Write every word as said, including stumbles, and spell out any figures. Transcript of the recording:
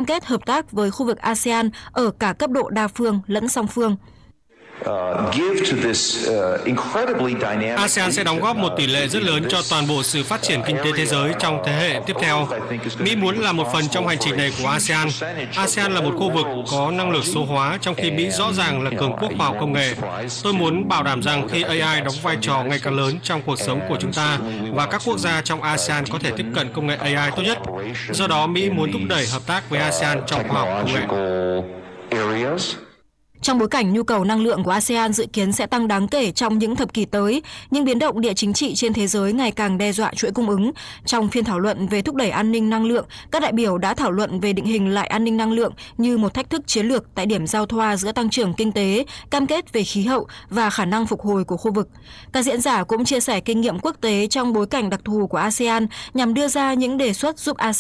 kết hợp tác với khu vực a sê an ở cả cấp độ đa phương lẫn song phương. a sê an sẽ đóng góp một tỷ lệ rất lớn cho toàn bộ sự phát triển kinh tế thế giới trong thế hệ tiếp theo. Mỹ muốn là một phần trong hành trình này của a sê an. a sê an là một khu vực có năng lực số hóa, trong khi Mỹ rõ ràng là cường quốc khoa học công nghệ. Tôi muốn bảo đảm rằng khi a i đóng vai trò ngày càng lớn trong cuộc sống của chúng ta và các quốc gia trong a sê an có thể tiếp cận công nghệ a i tốt nhất. Do đó, Mỹ muốn thúc đẩy hợp tác với a sê an trong khoa học công nghệ. Trong bối cảnh nhu cầu năng lượng của a sê an dự kiến sẽ tăng đáng kể trong những thập kỷ tới, nhưng biến động địa chính trị trên thế giới ngày càng đe dọa chuỗi cung ứng. Trong phiên thảo luận về thúc đẩy an ninh năng lượng, các đại biểu đã thảo luận về định hình lại an ninh năng lượng như một thách thức chiến lược tại điểm giao thoa giữa tăng trưởng kinh tế, cam kết về khí hậu và khả năng phục hồi của khu vực. Các diễn giả cũng chia sẻ kinh nghiệm quốc tế trong bối cảnh đặc thù của a sê an nhằm đưa ra những đề xuất giúp a sê an